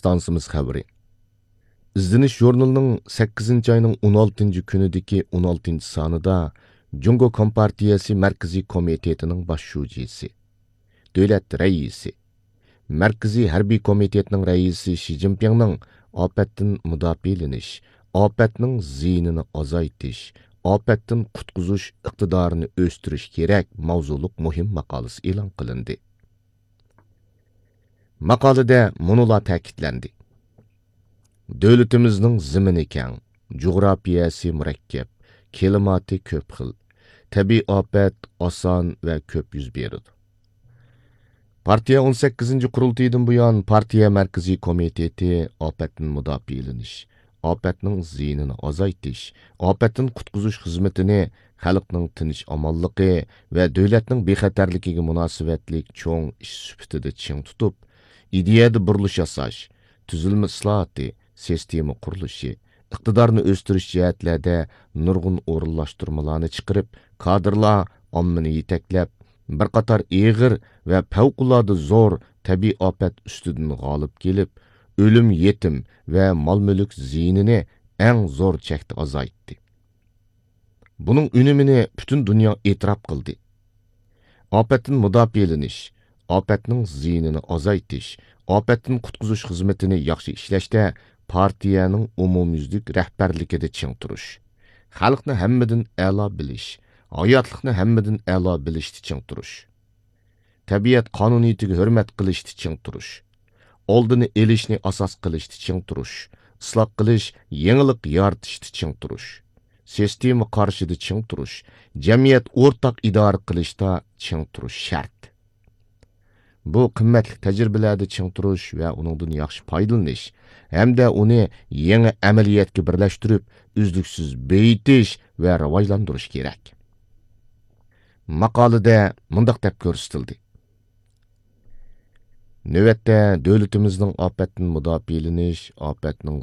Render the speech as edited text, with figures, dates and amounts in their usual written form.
stansimiz xəbəri. İzdiniş jurnalining 8 ayning 16 kunidagi 16 sonida Jungo Kompartiyasi Markaziy komitetining bosh shujisi, davlat raisi, Markaziy harbiy komitetning raisi Shi Jinpingning ofatdan mudofialanish, ofatning ziyinini azaytish, ofatdan qutqizish iqtidorini o'stirish kerak mavzuliq muhim maqolasi e'lon qilindi. Maqolada munolar ta'kidlandi. Davlatimizning zimini keng, jug'rafiyasi murakkab, klimati ko'p xil, tabiiy ofat oson va ko'p yuz beradi. Partiya 18 qurultaydan buyon partiya markaziy komiteti ofatdan mudofialanish, ofatning ziyinini azaytish, ofatdan qutqizish xizmatini xalqning tinch omonligi va davlatning bexatarligiga munosabatlik cho'ng ish sifatida ching tutib, ideyada burilish yasash, tuzilma islohoti, sistema qurilishi, iqtidorni o'stirish jihatlarda nurg'un o'rinlashtirmalarni chiqarib, kadrlar ommani yetaklab, bir qator ig'ir va favqulodda zo'r tabiiy ofat ustidan g'olib kelib, o'lim, yetim va mol-mulk ziyinini eng zo'r chekda azaytdi. Buning unumini butun dunyo e'tirof qildi. Ofatdan mudofialanish, ofatning ziyinini azaytish, ofatdan qutqizish xizmatini yaxshi ishlashda partiyaning umumyuzlik rahbarligida ching turish, xalqni hammadan a'lo bilish, hayotlikni hammadan a'lo bilishda ching turish, tabiat qonuniyatiga hurmat qilishda ching turish, oldini elishni asos qilishda ching turish, isloh qilish, yangilik yaratishda ching turish, sistema qarshida ching turish, jamiyat o'rtaq idora qilishda ching turish shart. Bu qimmatli tajribalarda ching turish va uningdan yaxshi foydalanish hamda uni yangi amaliyotga birlashtirib, uzluksiz beyitish va rivojlantirish kerak. Maqolada mundaq deb ko'rsatildi. Növətdə dövlətimizin ofatdan mudofialanish, ofatning